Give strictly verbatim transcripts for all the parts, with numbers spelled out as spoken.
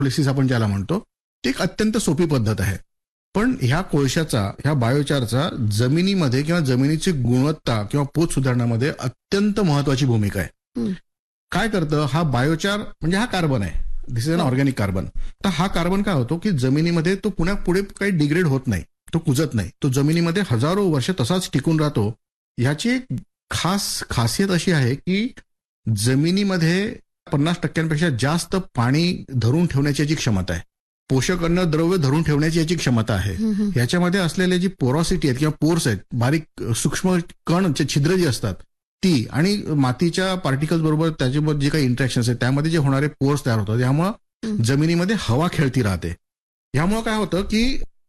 Policies आपण ज्याला म्हणतो, ती एक अत्यंत सोपी पद्धत आहे. पण ह्या कोळशाचा, ह्या बायोचारचा जमिनीमध्ये किंवा जमिनीची गुणवत्ता किंवा पोत सुधारण्यामध्ये अत्यंत महत्वाची भूमिका आहे. काय करतं, हा बायोचार म्हणजे हा कार्बन आहे, दिस इज अन ऑर्गॅनिक कार्बन. तर हा कार्बन काय होतो की जमिनीमध्ये तो पुन्हा पुढे काही डिग्रेड होत नाही, तो कुजत नाही, तो जमिनीमध्ये हजारो वर्ष तसाच टिकून राहतो. ह्याची एक खास खासियत अशी आहे की जमिनीमध्ये पन्नास टक्क्यांपेक्षा जास्त पाणी धरून ठेवण्याची याची क्षमता आहे, पोषक अन्नद्रव्य धरून ठेवण्याची याची क्षमता आहे. ह्याच्यामध्ये असलेले जी पोरॉसिटी आहेत किंवा पोर्स आहेत, बारीक सूक्ष्म कण छिद्र जी असतात ती, आणि मातीच्या पार्टिकल्स बरोबर त्याच्याबरोबर जे काही इंटरॅक्शन आहेत त्यामध्ये जे होणारे पोर्स तयार होतात, यामुळे जमिनीमध्ये हवा खेळती राहते. ह्यामुळे काय होतं की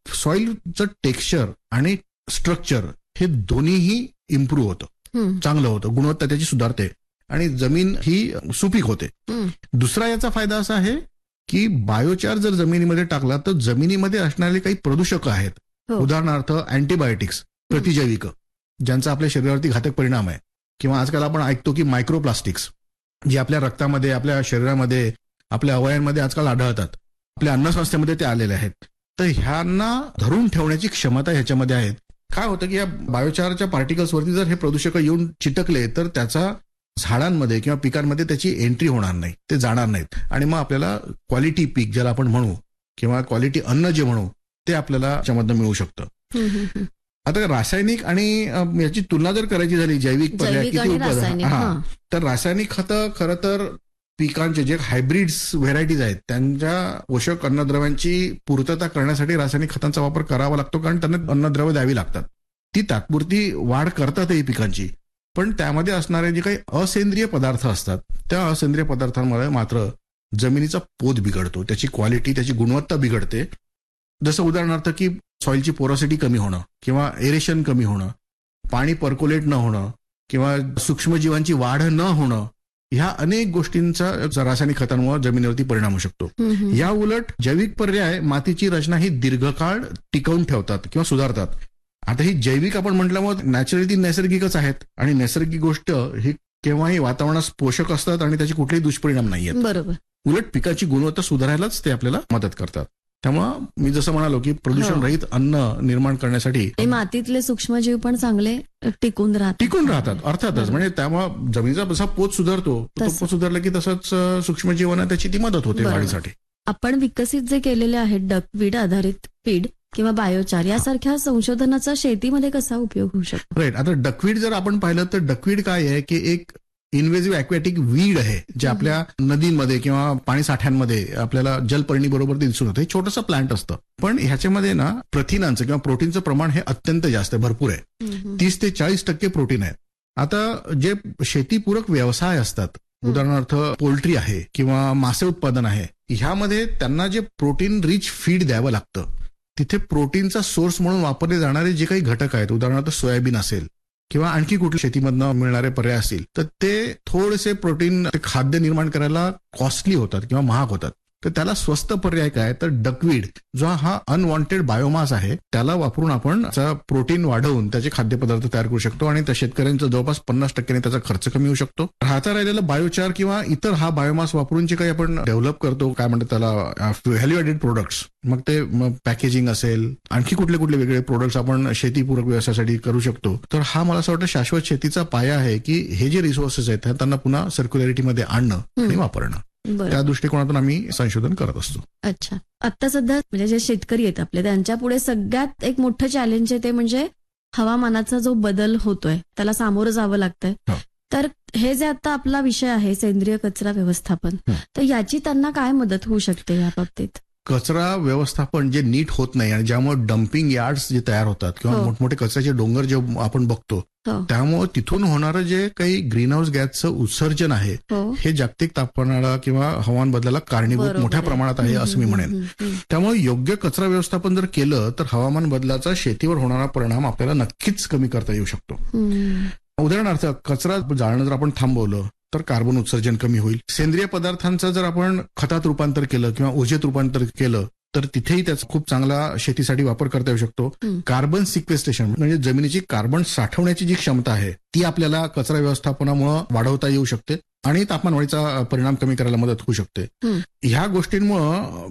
सॉइलचं टेक्स्चर आणि स्ट्रक्चर हे दोन्हीही इम्प्रूव्ह होतं, चांगलं होतं, गुणवत्ता त्याची सुधारते आणि जमीन ही सुपीक होते. दुसरा याचा फायदा असा आहे की बायोचार जर जमिनीमध्ये टाकला तर जमिनीमध्ये असणारे काही प्रदूषक आहेत, उदाहरणार्थ अँटीबायोटिक्स, प्रतिजैविक, ज्यांचा आपल्या शरीरावरती घातक परिणाम आहे, किंवा आजकाल आपण ऐकतो की मायक्रोप्लास्टिक्स जे आपल्या रक्तामध्ये, आपल्या शरीरामध्ये, आपल्या अवयवांमध्ये आजकाल आढळतात, आपल्या अन्नसंस्थेमध्ये ते आलेले आहेत. तर ह्यांना धरून ठेवण्याची क्षमता ह्याच्यामध्ये आहे. काय होतं की या बायोचारच्या पार्टिकल्सवरती जर हे प्रदूषक येऊन चिटकले तर त्याचा झाडांमध्ये किंवा पिकांमध्ये त्याची एंट्री होणार नाही, ते जाणार नाहीत, आणि मग आपल्याला क्वालिटी पीक ज्याला आपण म्हणू किंवा क्वालिटी अन्न जे म्हणू ते आपल्याला याच्यामधनं मिळू शकतं. आता रासायनिक आणि याची तुलना जर करायची झाली, जैविक पर्याय किती उपलब्ध, हा तर रासायनिक खतं खरं तर पिकांचे जे हायब्रिड्स व्हेरायटीज आहेत त्यांच्या पोषक अन्नद्रव्यांची पूर्तता करण्यासाठी रासायनिक खतांचा वापर करावा लागतो, कारण त्यांना अन्नद्रव्य द्यावी लागतात. ती तात्पुरती वाढ करतातही पिकांची, पण त्यामध्ये असणारे जे काही असेंद्रिय पदार्थ असतात त्या असेंद्रिय पदार्थांमुळे मात्र जमिनीचा पोत बिघडतो, त्याची क्वालिटी, त्याची गुणवत्ता बिघडते. जसं उदाहरणार्थ की सॉइलची पोरॉसिटी कमी होणं किंवा एरेशन कमी होणं, पाणी पर्कोलेट न होणं किंवा सूक्ष्मजीवांची वाढ न होणं, ह्या अनेक गोष्टींचा रासायनिक खतांमुळे जमिनीवरती परिणाम होऊ शकतो. या उलट जैविक पर्याय मातीची रचना ही दीर्घकाळ टिकवून ठेवतात किंवा सुधारतात. आता ही जैविक आपण म्हटल्यामुळे नॅचरली ती नैसर्गिकच आहेत, आणि नैसर्गिक गोष्ट ही केव्हाही वातावरणास पोषक असतात आणि त्याचे कुठलेही दुष्परिणाम नाही आहेत. बरोबर. उलट पिकाची गुणवत्ता सुधारायलाच ते आपल्याला मदत करतात. त्यामुळं मी जसं म्हणालो की प्रदूषण रहित अन्न निर्माण करण्यासाठी मातीतले सूक्ष्मजीव पण चांगले टिकून राहतात टिकून राहतात अर्थातच. म्हणजे त्यामुळे जमिनीचा जसा पोत सुधारतो, तो पोत सुधारला की तसंच सूक्ष्मजीवांना त्याची ती मदत होते वाढीसाठी. आपण विकसित जे केलेले आहेत डकवीड आधारित फीड किंवा बायोचार यासारख्या संशोधनाचा शेतीमध्ये कसा उपयोग होऊ शकतो? राईट. आता डकवीड जर आपण पाहिलं तर डकवीड काय आहे की एक इन्व्हेजिव्ह अक्वॅटिक वीड आहे, जे आपल्या नदींमध्ये किंवा पाणी साठ्यांमध्ये आपल्याला जलपर्णी बरोबर दिसून होतं. हे छोटंसं प्लांट असतं, पण ह्याच्यामध्ये ना प्रथिनांचं किंवा प्रोटीनचं प्रमाण हे अत्यंत जास्त आहे, भरपूर आहे. तीस ते चाळीस टक्के प्रोटीन आहे. आता जे शेतीपूरक व्यवसाय असतात, उदाहरणार्थ पोल्ट्री आहे किंवा मासे उत्पादन आहे, ह्यामध्ये त्यांना जे प्रोटीन रिच फीड द्यावं लागतं, तिथे प्रोटीनचा सोर्स म्हणून वापरले जाणारे जे काही घटक आहेत, उदाहरणार्थ सोयाबीन असेल किंवा आणखी कुठल्या शेतीमधनं मिळणारे पर्याय असतील, तर ते थोडेसे प्रोटीन खाद्य निर्माण करायला कॉस्टली होतात किंवा महाग होतात. तर त्याला स्वस्त पर्याय काय, तर डकवीड जो हा अनवॉन्टेड बायोमास आहे त्याला वापरून आपण प्रोटीन वाढवून त्याचे खाद्यपदार्थ तयार करू शकतो, आणि त्या शेतकऱ्यांचा जवळपास पन्नास टक्क्याने त्याचा खर्च कमी होऊ शकतो. राहता राहिलेला बायोचार किंवा इतर हा बायोमास वापरून जे काही आपण डेव्हलप करतो, काय म्हणतात त्याला, व्हॅल्यू ॲडेड प्रोडक्ट्स, मग ते पॅकेजिंग असेल, आणखी कुठले कुठले वेगळे प्रोडक्ट्स आपण शेतीपूरक व्यवसायासाठी करू शकतो. तर हा मला असं वाटतं शाश्वत शेतीचा पाया आहे की हे जे रिसोर्सेस आहेत त्यांना पुन्हा सर्क्युलॅरिटीमध्ये आणणं आणि वापरणं. त्या दृष्टिकोनातून आम्ही संशोधन करत असतो. अच्छा. आता सध्या म्हणजे जे शेतकरी आहेत आपले, त्यांच्या पुढे सगळ्यात एक मोठं चॅलेंज आहे ते म्हणजे हवामानाचा जो बदल होतोय त्याला सामोरं जावं लागतंय. तर हे जे आता आपला विषय आहे सेंद्रिय कचरा व्यवस्थापन, तर याची त्यांना काय मदत होऊ शकते या बाबतीत? कचरा व्यवस्थापन जे नीट होत नाही आणि ज्यामुळे डम्पिंग यार्ड्स जे तयार होतात किंवा मोठमोठे कचऱ्याचे डोंगर जे आपण बघतो, त्यामुळे तिथून होणारं जे काही ग्रीन हाऊस गॅसचं उत्सर्जन आहे हे जागतिक तापमानाला किंवा हवामान बदलाला कारणीभूत मोठ्या प्रमाणात आहे असं मी म्हणेन. त्यामुळे योग्य कचरा व्यवस्थापन जर केलं तर हवामान बदलाचा शेतीवर होणारा परिणाम आपल्याला नक्कीच कमी करता येऊ शकतो. उदाहरणार्थ कचरा जाळणं जर आपण थांबवलं तर कार्बन उत्सर्जन कमी होईल. सेंद्रिय पदार्थांचं जर आपण खतात रूपांतर केलं किंवा ऊर्जेत रूपांतर केलं तर तिथेही त्याचा खूप चांगला शेतीसाठी वापर करता येऊ शकतो. कार्बन सिक्वेस्ट्रेशन म्हणजे जमिनीची कार्बन साठवण्याची जी क्षमता आहे ती आपल्याला कचरा व्यवस्थापनामुळे वाढवता येऊ शकते आणि तापमान वाढीचा परिणाम कमी करायला मदत होऊ शकते. ह्या गोष्टींमुळे